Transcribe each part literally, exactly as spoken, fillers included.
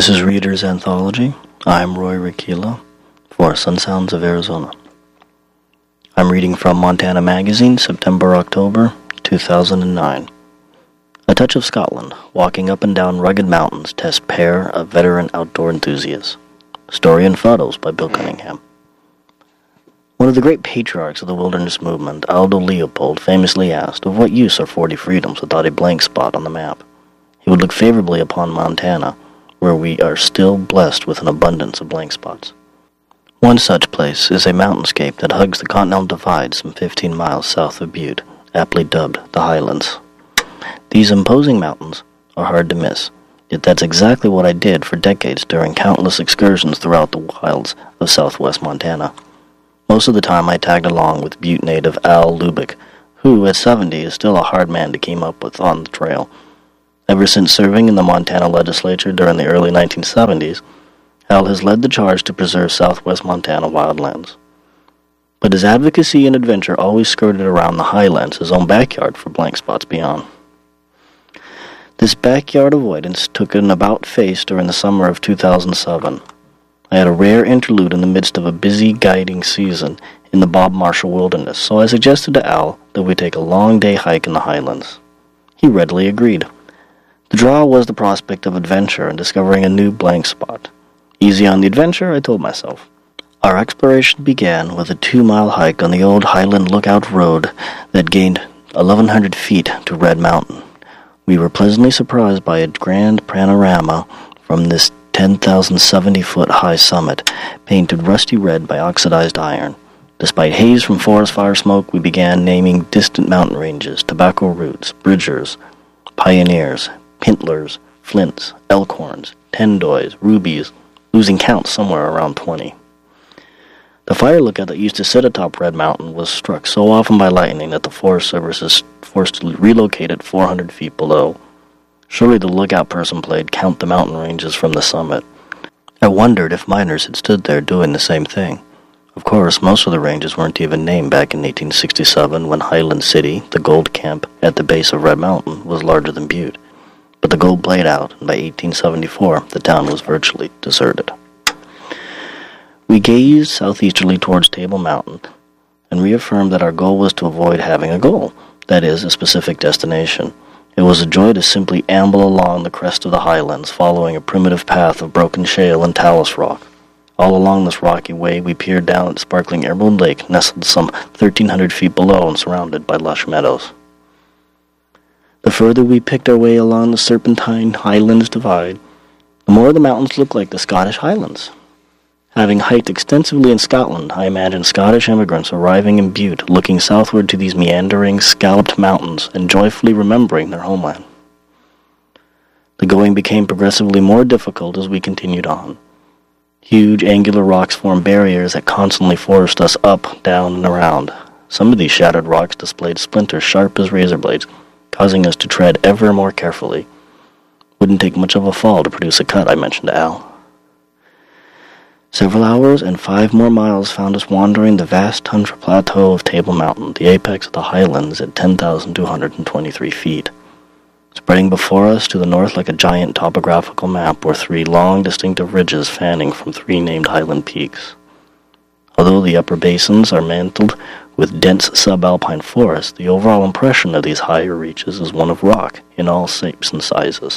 This is Reader's Anthology. I'm Roy Rikila for Sun Sounds of Arizona. I'm reading from Montana Magazine, September-October two thousand nine. A Touch of Scotland, Walking Up and Down Rugged Mountains Tests Pair of Veteran Outdoor Enthusiasts. Story and Photos by Bill Cunningham. One of the great patriarchs of the wilderness movement, Aldo Leopold, famously asked, of what use are forty freedoms without a blank spot on the map? He would look favorably upon Montana, where we are still blessed with an abundance of blank spots. One such place is a mountainscape that hugs the Continental Divide some fifteen miles south of Butte, aptly dubbed the Highlands. These imposing mountains are hard to miss, yet that's exactly what I did for decades during countless excursions throughout the wilds of southwest Montana. Most of the time I tagged along with Butte native Al Lubick, who at seventy is still a hard man to keep up with on the trail. Ever since serving in the Montana legislature during the early nineteen seventies, Al has led the charge to preserve southwest Montana wildlands. But his advocacy and adventure always skirted around the highlands, his own backyard, for blank spots beyond. This backyard avoidance took an about-face during the summer of two thousand seven. I had a rare interlude in the midst of a busy guiding season in the Bob Marshall Wilderness, so I suggested to Al that we take a long-day hike in the highlands. He readily agreed. The draw was the prospect of adventure and discovering a new blank spot. Easy on the adventure, I told myself. Our exploration began with a two-mile hike on the old Highland Lookout Road that gained eleven hundred feet to Red Mountain. We were pleasantly surprised by a grand panorama from this ten thousand seventy foot high summit, painted rusty red by oxidized iron. Despite haze from forest fire smoke, we began naming distant mountain ranges, Tobacco Roots, Bridgers, Pioneers, Pintlers, Flints, Elkhorns, Tendoys, Rubies, losing count somewhere around twenty. The fire lookout that used to sit atop Red Mountain was struck so often by lightning that the Forest Service is forced to relocate it four hundred feet below. Surely the lookout person played Count the Mountain Ranges from the summit. I wondered if miners had stood there doing the same thing. Of course, most of the ranges weren't even named back in eighteen sixty-seven when Highland City, the gold camp at the base of Red Mountain, was larger than Butte. But the gold played out, and by eighteen seventy-four, the town was virtually deserted. We gazed southeasterly towards Table Mountain and reaffirmed that our goal was to avoid having a goal, that is, a specific destination. It was a joy to simply amble along the crest of the highlands, following a primitive path of broken shale and talus rock. All along this rocky way, we peered down at sparkling Emerald Lake, nestled some thirteen hundred feet below and surrounded by lush meadows. The further we picked our way along the serpentine Highlands Divide, the more the mountains looked like the Scottish Highlands. Having hiked extensively in Scotland, I imagined Scottish immigrants arriving in Butte, looking southward to these meandering, scalloped mountains, and joyfully remembering their homeland. The going became progressively more difficult as we continued on. Huge angular rocks formed barriers that constantly forced us up, down, and around. Some of these shattered rocks displayed splinters sharp as razor blades, causing us to tread ever more carefully. Wouldn't take much of a fall to produce a cut, I mentioned to Al. Several hours and five more miles found us wandering the vast tundra plateau of Table Mountain, the apex of the highlands at ten thousand two hundred twenty-three feet. Spreading before us to the north like a giant topographical map were three long, distinctive ridges fanning from three named highland peaks. Although the upper basins are mantled with dense subalpine forest, the overall impression of these higher reaches is one of rock in all shapes and sizes.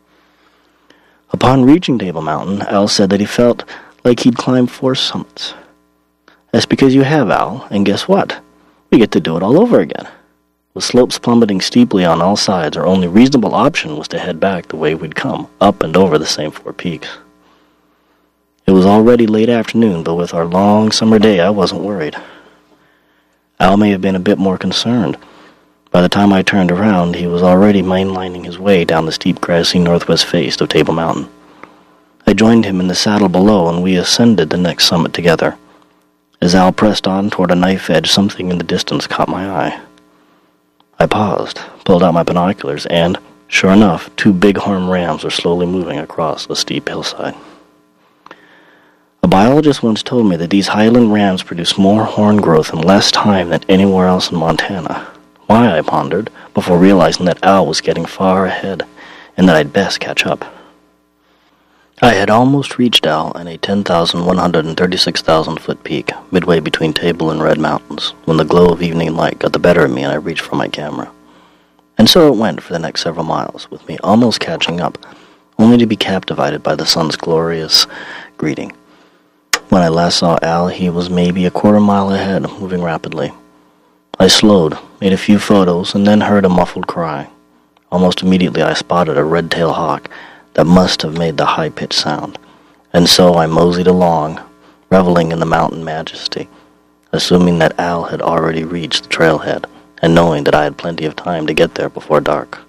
Upon reaching Table Mountain, Al said that he felt like he'd climbed four summits. That's because you have, Al, and guess what? We get to do it all over again. With slopes plummeting steeply on all sides, our only reasonable option was to head back the way we'd come, up and over the same four peaks. It was already late afternoon, but with our long summer day, I wasn't worried. Al may have been a bit more concerned. By the time I turned around, he was already mainlining his way down the steep, grassy northwest face of Table Mountain. I joined him in the saddle below, and we ascended the next summit together. As Al pressed on toward a knife edge, something in the distance caught my eye. I paused, pulled out my binoculars, and, sure enough, two bighorn rams were slowly moving across the steep hillside. A biologist once told me that these highland rams produce more horn growth in less time than anywhere else in Montana. Why, I pondered, before realizing that Al was getting far ahead, and that I'd best catch up. I had almost reached Owl and a ten thousand one hundred thirty-six thousand foot peak, midway between Table and Red Mountains, when the glow of evening light got the better of me and I reached for my camera. And so it went for the next several miles, with me almost catching up, only to be captivated by the sun's glorious greeting. When I last saw Al, he was maybe a quarter mile ahead, moving rapidly. I slowed, made a few photos, and then heard a muffled cry. Almost immediately I spotted a red-tailed hawk that must have made the high-pitched sound, and so I moseyed along, reveling in the mountain majesty, assuming that Al had already reached the trailhead, and knowing that I had plenty of time to get there before dark.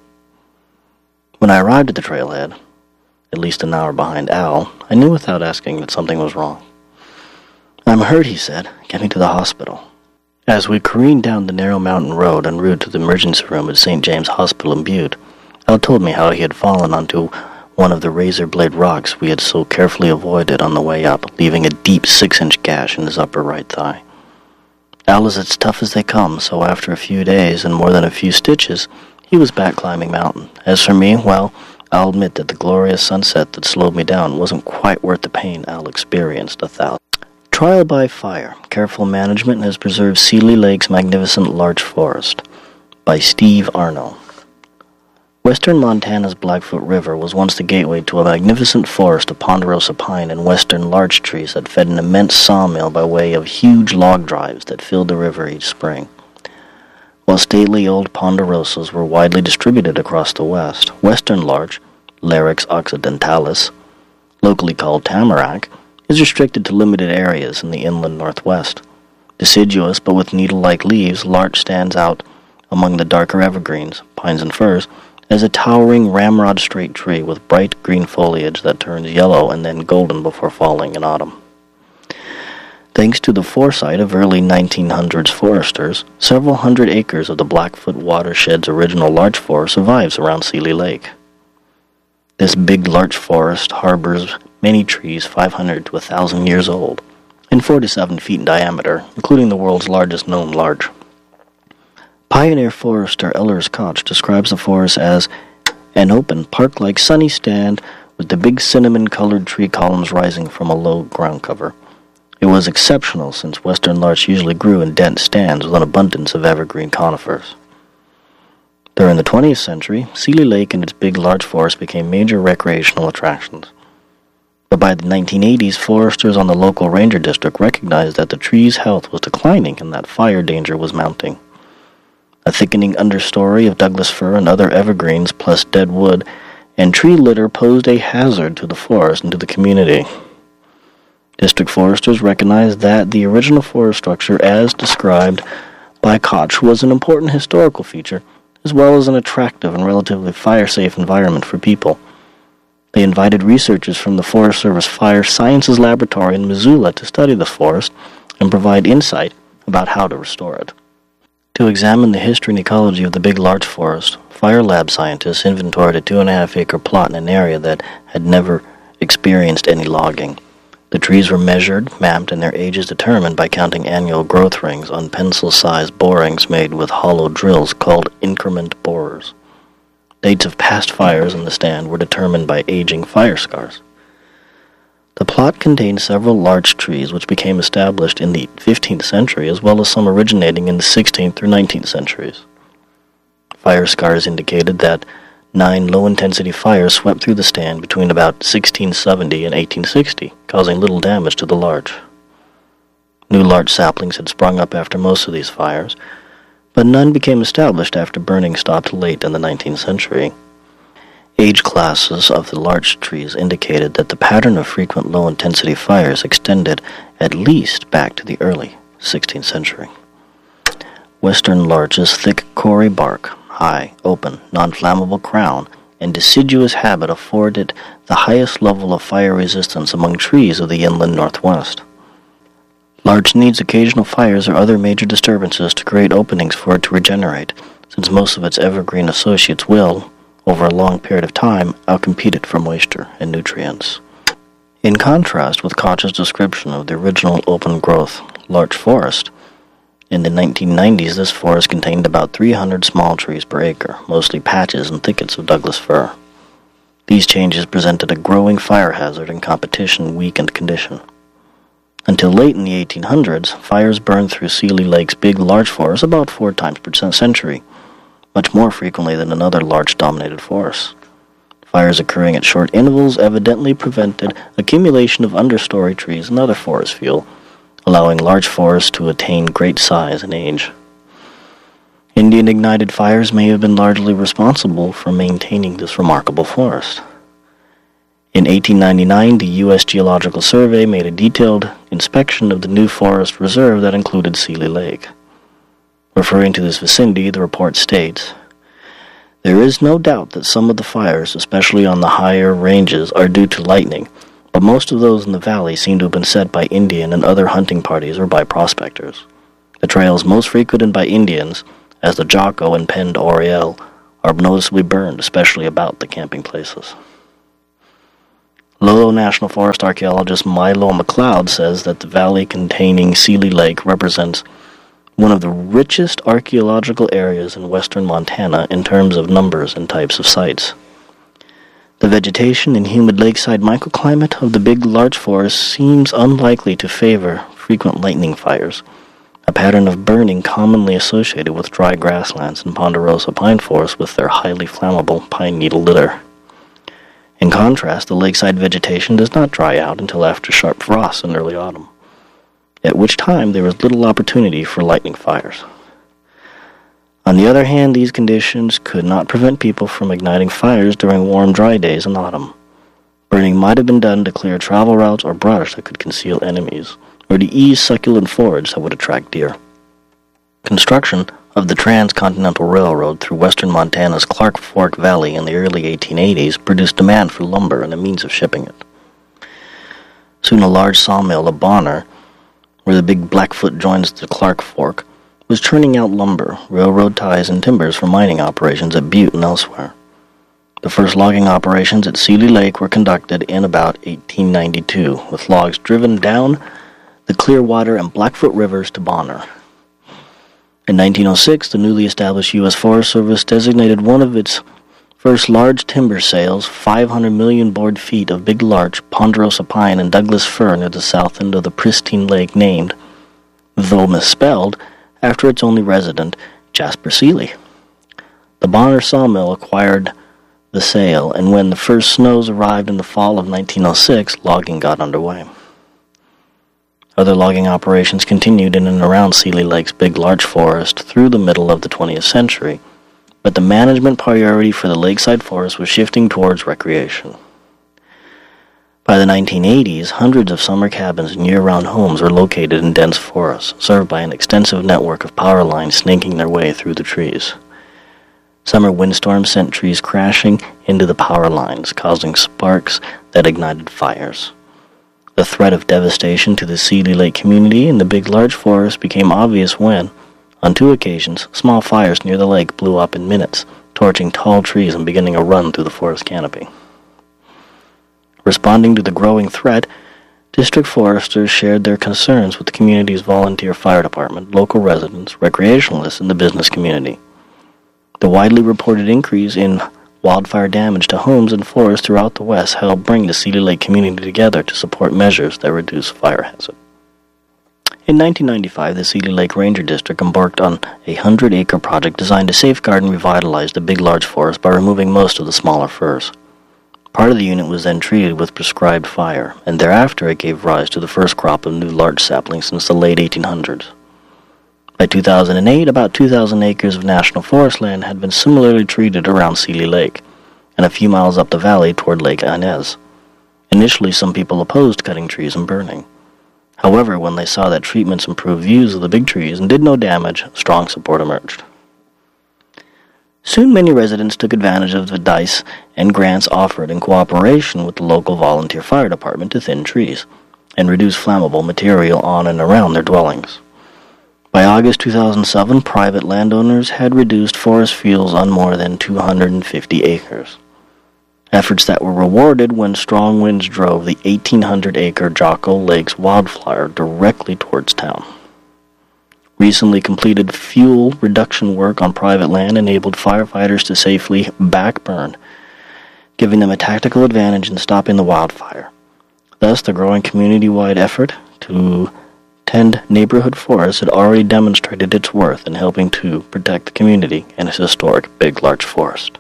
When I arrived at the trailhead, at least an hour behind Al, I knew without asking that something was wrong. "I'm hurt," he said. "Get me to the hospital." As we careened down the narrow mountain road en route to the emergency room at Saint James Hospital in Butte, Al told me how he had fallen onto one of the razor-blade rocks we had so carefully avoided on the way up, leaving a deep six-inch gash in his upper right thigh. Al is as tough as they come, so after a few days and more than a few stitches, he was back climbing mountain. As for me, well, I'll admit that the glorious sunset that slowed me down wasn't quite worth the pain Al experienced a thousand. Trial by fire. Careful management has preserved Seeley Lake's magnificent larch forest, by Steve Arno. Western Montana's Blackfoot River was once the gateway to a magnificent forest of ponderosa pine and western larch trees that fed an immense sawmill by way of huge log drives that filled the river each spring. While stately old ponderosas were widely distributed across the west, western larch, Larix occidentalis, locally called tamarack, is restricted to limited areas in the inland northwest. Deciduous but with needle-like leaves, larch stands out among the darker evergreens, pines and firs, as a towering ramrod-straight tree with bright green foliage that turns yellow and then golden before falling in autumn. Thanks to the foresight of early nineteen hundreds foresters, several hundred acres of the Blackfoot watershed's original larch forest survives around Seeley Lake. This big larch forest harbors many trees five hundred to one thousand years old, and forty-seven feet in diameter, including the world's largest known larch. Pioneer forester Ellers Koch describes the forest as an open, park-like sunny stand with the big cinnamon-colored tree columns rising from a low ground cover. It was exceptional since western larch usually grew in dense stands with an abundance of evergreen conifers. During the twentieth century, Seeley Lake and its big larch forest became major recreational attractions. But by the nineteen eighties, foresters on the local ranger district recognized that the tree's health was declining and that fire danger was mounting. A thickening understory of Douglas fir and other evergreens plus dead wood and tree litter posed a hazard to the forest and to the community. District foresters recognized that the original forest structure as described by Koch was an important historical feature as well as an attractive and relatively fire-safe environment for people. They invited researchers from the Forest Service Fire Sciences Laboratory in Missoula to study the forest and provide insight about how to restore it. To examine the history and ecology of the big larch forest, Fire Lab scientists inventoried a two and a half acre plot in an area that had never experienced any logging. The trees were measured, mapped, and their ages determined by counting annual growth rings on pencil-sized borings made with hollow drills called increment borers. Dates of past fires in the stand were determined by aging fire scars. The plot contained several large trees which became established in the fifteenth century as well as some originating in the sixteenth through nineteenth centuries. Fire scars indicated that nine low-intensity fires swept through the stand between about sixteen seventy and eighteen sixty, causing little damage to the larch. New larch saplings had sprung up after most of these fires, but none became established after burning stopped late in the nineteenth century. Age classes of the larch trees indicated that the pattern of frequent low-intensity fires extended at least back to the early sixteenth century. Western larch's thick, cory bark, high, open, non-flammable crown, and deciduous habit afforded the highest level of fire resistance among trees of the inland northwest. Larch needs occasional fires or other major disturbances to create openings for it to regenerate, since most of its evergreen associates will, over a long period of time, outcompete it for moisture and nutrients. In contrast with Koch's description of the original open-growth larch forest, in the nineteen nineties this forest contained about three hundred small trees per acre, mostly patches and thickets of Douglas fir. These changes presented a growing fire hazard and competition weakened condition. Until late in the eighteen hundreds, fires burned through Seeley Lake's big large forest about four times per century, much more frequently than in other larch-dominated forests. Fires occurring at short intervals evidently prevented accumulation of understory trees and other forest fuel, allowing large forests to attain great size and age. Indian-ignited fires may have been largely responsible for maintaining this remarkable forest. In eighteen ninety-nine, the U S Geological Survey made a detailed inspection of the new forest reserve that included Seeley Lake. Referring to this vicinity, the report states, "There is no doubt that some of the fires, especially on the higher ranges, are due to lightning, but most of those in the valley seem to have been set by Indian and other hunting parties or by prospectors. The trails most frequented by Indians, as the Jocko and Pend Oriel, are noticeably burned, especially about the camping places." Lolo National Forest archaeologist Milo McLeod says that the valley containing Seeley Lake represents one of the richest archaeological areas in western Montana in terms of numbers and types of sites. The vegetation and humid lakeside microclimate of the big larch forest seems unlikely to favor frequent lightning fires, a pattern of burning commonly associated with dry grasslands and ponderosa pine forests with their highly flammable pine needle litter. In contrast, the lakeside vegetation does not dry out until after sharp frosts in early autumn, at which time there is little opportunity for lightning fires. On the other hand, these conditions could not prevent people from igniting fires during warm, dry days in autumn. Burning might have been done to clear travel routes or brush that could conceal enemies, or to ease succulent forage that would attract deer. Construction of the Transcontinental Railroad through western Montana's Clark Fork Valley in the early eighteen eighties produced demand for lumber and a means of shipping it. Soon a large sawmill at Bonner, where the Big Blackfoot joins the Clark Fork, was churning out lumber, railroad ties, and timbers for mining operations at Butte and elsewhere. The first logging operations at Seeley Lake were conducted in about eighteen ninety-two, with logs driven down the Clearwater and Blackfoot rivers to Bonner. In nineteen oh six, the newly established U S Forest Service designated one of its first large timber sales, five hundred million board feet of big larch, ponderosa pine, and Douglas fir near the south end of the pristine lake named, though misspelled, after its only resident, Jasper Seeley. The Bonner sawmill acquired the sale, and when the first snows arrived in the fall of nineteen oh six, logging got underway. Other logging operations continued in and around Seeley Lake's big larch forest through the middle of the twentieth century, but the management priority for the lakeside forest was shifting towards recreation. By the nineteen eighties, hundreds of summer cabins and year-round homes were located in dense forests, served by an extensive network of power lines snaking their way through the trees. Summer windstorms sent trees crashing into the power lines, causing sparks that ignited fires. The threat of devastation to the Seeley Lake community and the big larch forest became obvious when, on two occasions, small fires near the lake blew up in minutes, torching tall trees and beginning a run through the forest canopy. Responding to the growing threat, district foresters shared their concerns with the community's volunteer fire department, local residents, recreationalists, and the business community. The widely reported increase in wildfire damage to homes and forests throughout the West helped bring the Seeley Lake community together to support measures that reduce fire hazard. In nineteen ninety-five, the Seeley Lake Ranger District embarked on a hundred-acre project designed to safeguard and revitalize the big larch forest by removing most of the smaller firs. Part of the unit was then treated with prescribed fire, and thereafter it gave rise to the first crop of new larch saplings since the late eighteen hundreds. By two thousand eight, about two thousand acres of national forest land had been similarly treated around Seeley Lake, and a few miles up the valley toward Lake Inez. Initially, some people opposed cutting trees and burning. However, when they saw that treatments improved views of the big trees and did no damage, strong support emerged. Soon many residents took advantage of the D I C E and grants offered in cooperation with the local volunteer fire department to thin trees and reduce flammable material on and around their dwellings. By August two thousand seven, private landowners had reduced forest fuels on more than two hundred fifty acres. Efforts that were rewarded when strong winds drove the eighteen hundred acre Jocko Lakes wildfire directly towards town. Recently completed fuel reduction work on private land enabled firefighters to safely backburn giving them a tactical advantage in stopping the wildfire. Thus, the growing community-wide effort to tend neighborhood forests had already demonstrated its worth in helping to protect the community and its historic Big Larch Forest.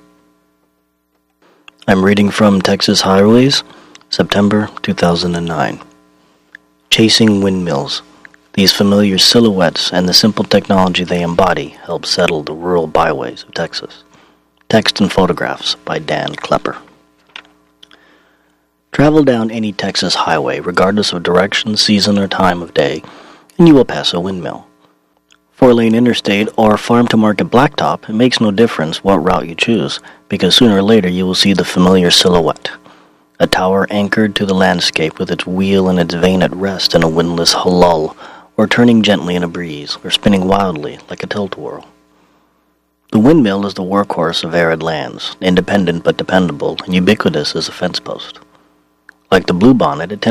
I'm reading from Texas Highways, September two thousand nine. Chasing windmills. These familiar silhouettes and the simple technology they embody help settle the rural byways of Texas. Text and photographs by Dan Klepper. Travel down any Texas highway, regardless of direction, season, or time of day, and you will pass a windmill. Four-lane interstate or farm-to-market blacktop, it makes no difference what route you choose, because sooner or later you will see the familiar silhouette. A tower anchored to the landscape with its wheel and its vane at rest in a windless lull, or turning gently in a breeze, or spinning wildly like a tilt-a-whirl. The windmill is the workhorse of arid lands, independent but dependable, and ubiquitous as a fence post. Like the bluebonnet, it tends